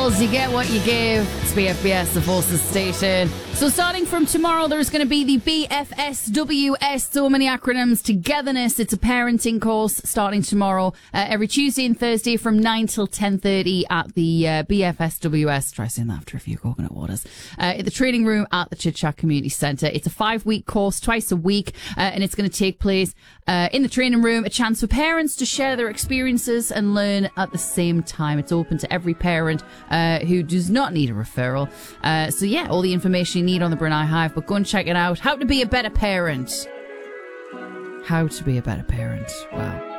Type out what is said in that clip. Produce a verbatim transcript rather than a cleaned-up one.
Eagles, you get what you give. It's B F B S, the Forces station. So starting from tomorrow, there's going to be the B F S W S, so many acronyms, Togetherness. It's a parenting course starting tomorrow, uh, every Tuesday and Thursday from nine till ten thirty at the uh, B F S W S. Try saying that after a few coconut waters. Uh, at the training room at the Chit Chat Community Centre. It's a five-week course, twice a week, uh, and it's going to take place uh, in the training room. A chance for parents to share their experiences and learn at the same time. It's open to every parent uh, who does not need a referral. Uh, so yeah, all the information you need on the Brunei Hive, but go and check it out. How to be a better parent. How to be a better parent. Wow.